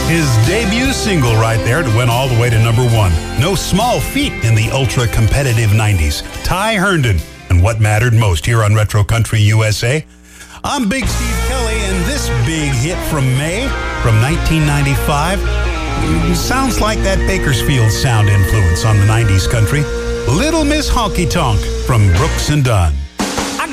His debut single right there that went all the way to number one. No small feat in the ultra-competitive 90s. Ty Herndon and What Mattered Most here on Retro Country USA. I'm Big Steve Kelly, and this big hit from May from 1995 sounds like that Bakersfield sound influence on the 90s country. Little Miss Honky Tonk from Brooks and Dunn.